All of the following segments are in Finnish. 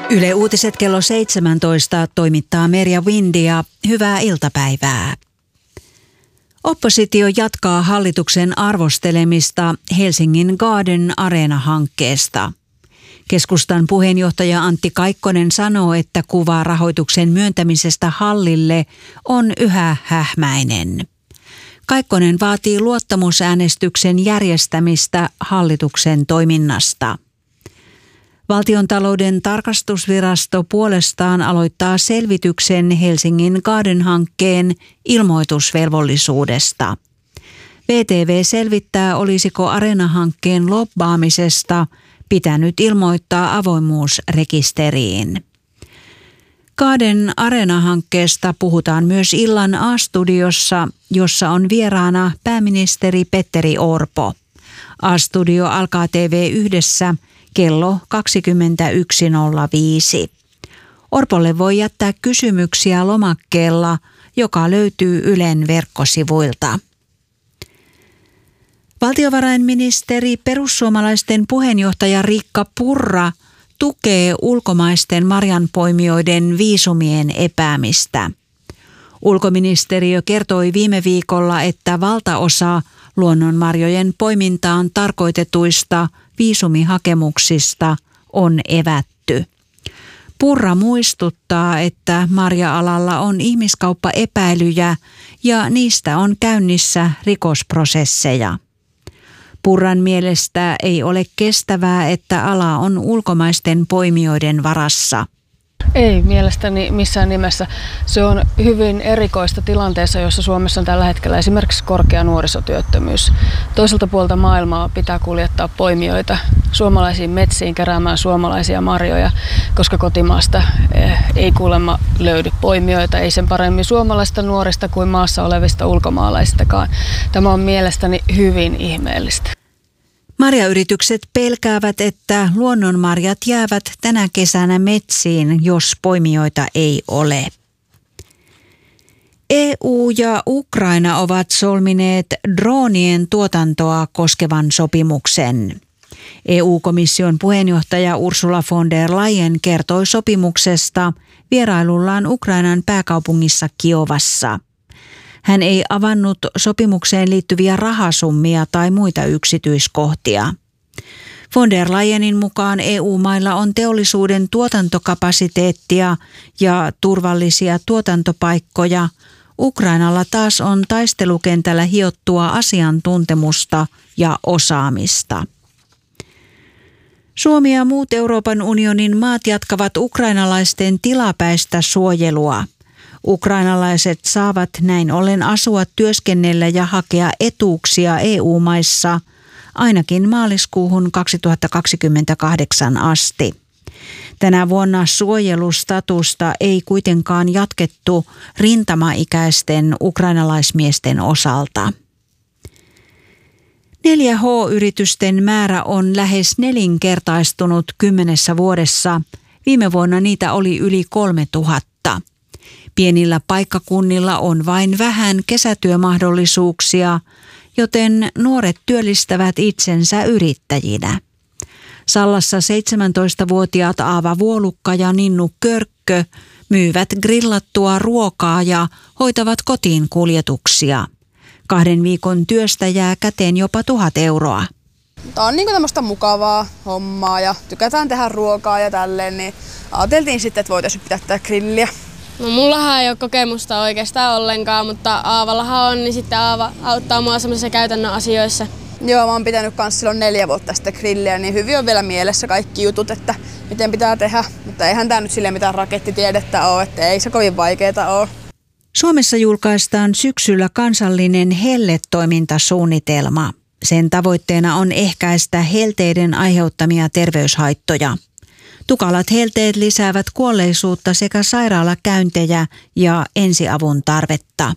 Yle Uutiset kello 17 toimittaa Merja Windia. Hyvää iltapäivää. Oppositio jatkaa hallituksen arvostelemista Helsingin Garden Arena-hankkeesta. Keskustan puheenjohtaja Antti Kaikkonen sanoo, että kuva rahoituksen myöntämisestä hallille on yhä hähmäinen. Kaikkonen vaatii luottamusäänestyksen järjestämistä hallituksen toiminnasta. Valtiontalouden tarkastusvirasto puolestaan aloittaa selvityksen Helsingin Garden-hankkeen ilmoitusvelvollisuudesta. VTV selvittää, olisiko Areena-hankkeen lobbaamisesta pitänyt ilmoittaa avoimuusrekisteriin. Garden Arena-hankkeesta puhutaan myös illan A-studiossa, jossa on vieraana pääministeri Petteri Orpo. A-studio alkaa TV1 kello 21.05. Orpolle voi jättää kysymyksiä lomakkeella, joka löytyy Ylen verkkosivuilta. Valtiovarainministeri perussuomalaisten puheenjohtaja Riikka Purra tukee ulkomaisten marjanpoimijoiden viisumien epäämistä. Ulkoministeriö kertoi viime viikolla, että valtaosa luonnonmarjojen poimintaan tarkoitetuista viisumihakemuksista on evätty. Purra muistuttaa, että marja-alalla on ihmiskauppaepäilyjä ja niistä on käynnissä rikosprosesseja. Purran mielestä ei ole kestävää, että ala on ulkomaisten poimijoiden varassa. Ei mielestäni missään nimessä. Se on hyvin erikoista tilanteessa, jossa Suomessa on tällä hetkellä esimerkiksi korkea nuorisotyöttömyys. Toiselta puolta maailmaa pitää kuljettaa poimijoita suomalaisiin metsiin keräämään suomalaisia marjoja, koska kotimaasta ei kuulemma löydy poimijoita, ei sen paremmin suomalaisista nuorista kuin maassa olevista ulkomaalaisistakaan. Tämä on mielestäni hyvin ihmeellistä. Marjayritykset pelkäävät, että luonnonmarjat jäävät tänä kesänä metsiin, jos poimijoita ei ole. EU ja Ukraina ovat solmineet droonien tuotantoa koskevan sopimuksen. EU-komission puheenjohtaja Ursula von der Leyen kertoi sopimuksesta vierailullaan Ukrainan pääkaupungissa Kiovassa. Hän ei avannut sopimukseen liittyviä rahasummia tai muita yksityiskohtia. Von der Leyenin mukaan EU-mailla on teollisuuden tuotantokapasiteettia ja turvallisia tuotantopaikkoja. Ukrainalla taas on taistelukentällä hiottua asiantuntemusta ja osaamista. Suomi ja muut Euroopan unionin maat jatkavat ukrainalaisten tilapäistä suojelua. Ukrainalaiset saavat näin ollen asua, työskennellä ja hakea etuuksia EU-maissa ainakin maaliskuuhun 2028 asti. Tänä vuonna suojelustatusta ei kuitenkaan jatkettu rintamaikäisten ukrainalaismiesten osalta. 4H-yritysten määrä on lähes nelinkertaistunut 10 vuodessa. Viime vuonna niitä oli yli 3000. Pienillä paikkakunnilla on vain vähän kesätyömahdollisuuksia, joten nuoret työllistävät itsensä yrittäjinä. Sallassa 17-vuotiaat Aava Vuolukka ja Ninnu Körkkö myyvät grillattua ruokaa ja hoitavat kotiin kuljetuksia. 2 viikon työstä jää käteen jopa 1,000 euroa. Tämä on tämmöistä mukavaa hommaa ja tykätään tehdä ruokaa ja tälleen, niin ajateltiin sitten, että voitaisiin pitää tätä grilliä. No mullahan ei ole kokemusta oikeastaan ollenkaan, mutta Aavallahan on, niin sitten Aava auttaa mua semmoisissa käytännön asioissa. Joo, mä oon pitänyt kans silloin 4 vuotta sitten grilliä, niin hyvin on vielä mielessä kaikki jutut, että miten pitää tehdä. Mutta eihän tää nyt silleen mitään rakettitiedettä ole, että ei se kovin vaikeeta ole. Suomessa julkaistaan syksyllä kansallinen helletoimintasuunnitelma. Sen tavoitteena on ehkäistä helteiden aiheuttamia terveyshaittoja. Tukalat helteet lisäävät kuolleisuutta sekä sairaalakäyntejä ja ensiavun tarvetta.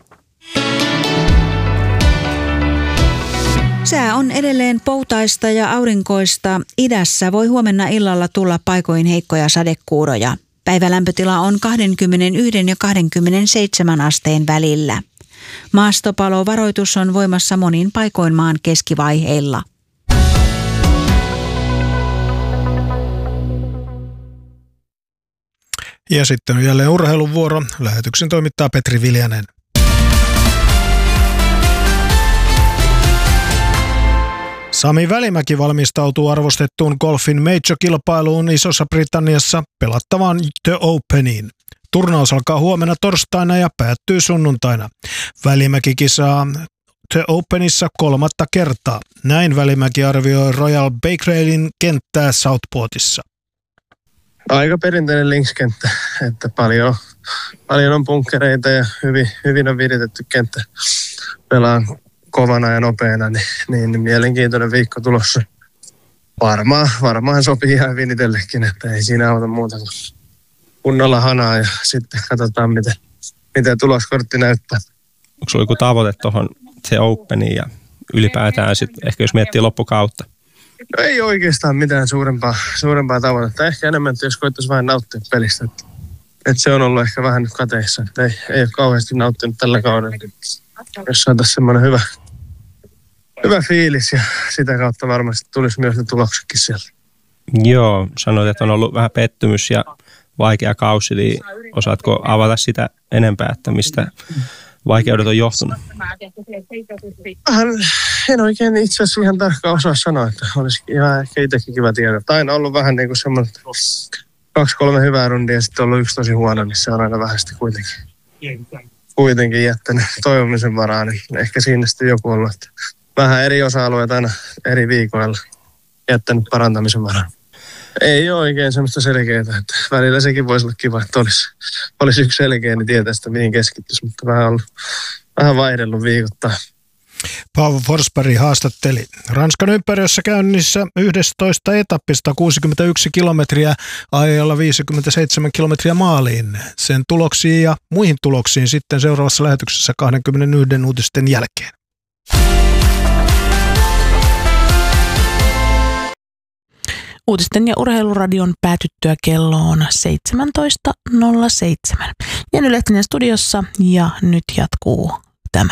Sää on edelleen poutaista ja aurinkoista. Idässä voi huomenna illalla tulla paikoin heikkoja sadekuuroja. Päivälämpötila on 21 ja 27 asteen välillä. Maastopalovaroitus on voimassa monin paikoin maan keskivaiheilla. Ja sitten on jälleen urheilun vuoro. Lähetyksen toimittaa Petri Viljanen. Sami Välimäki valmistautuu arvostettuun golfin major-kilpailuun Isossa Britanniassa pelattavaan The Openiin. Turnaus alkaa huomenna torstaina ja päättyy sunnuntaina. Välimäki kisaa The Openissa 3. kertaa. Näin Välimäki arvioi Royal Bakeravin kenttää Southportissa. Aika perinteinen linkskenttä, että paljon on bunkkereita ja hyvin on viritetty kenttä. Pelaan kovana ja nopeana, niin mielenkiintoinen viikko tulossa. Varmaan sopii ihan hyvin itsellekin, että ei siinä auta muuta kuin kunnolla hanaa ja sitten katsotaan, miten tuloskortti näyttää. Onko sulla joku tavoite tuohon The Openiin ja ylipäätään sitten ehkä jos miettii loppukautta? No ei oikeastaan mitään suurempaa tavoitetta. Ehkä enemmän, että jos koettaisiin vähän nauttia pelistä. Että se on ollut ehkä vähän nyt kateissa. Että ei ole kauheasti nauttinut tällä kaudella. Jos saataisiin semmoinen hyvä fiilis ja sitä kautta varmasti tulisi myös ne tuloksetkin sieltä. Joo, sanoit, että on ollut vähän pettymys ja vaikea kausi, niin osaatko avata sitä enempää, että mistä vaikeudet on johtunut? En oikein itse asiassa ihan tarkkaan osaa sanoa, että olisi ihan ehkä itsekin kiva tiedä. Aina ollut vähän niin kuin semmoinen 2-3 hyvää rundia ja sitten ollut 1 tosi huono, niin se on aina vähän sitten kuitenkin jättänyt toivomisen varaan. Niin ehkä siinä sitten joku ollut, että vähän eri osa-alueet aina eri viikoilla jättänyt parantamisen varaan. Ei ole oikein semmoista selkeää, että välillä sekin voisi olla kiva, että olisi yksi selkeä, niin tietää sitä mihin keskittyisi, mutta vähän vaihdellut viikoittain. Paavo Forsberg haastatteli. Ranskan ympärössä käynnissä 11 etappista 61 kilometriä ajalla 57 kilometriä maaliin. Sen tuloksiin ja muihin tuloksiin sitten seuraavassa lähetyksessä 21 uutisten jälkeen. Uutisten ja urheiluradion päätyttyä kello on 17.07. Jenny Lehtinen studiossa ja nyt jatkuu